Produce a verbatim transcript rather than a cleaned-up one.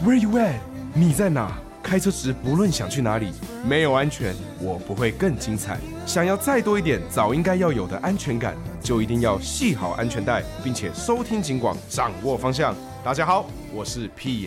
Where you at？ 你在哪？开车时不论想去哪里，没有安全，我不会更精彩。想要再多一点早应该要有的安全感，就一定要系好安全带，并且收听警广，掌握方向。大家好，我是屁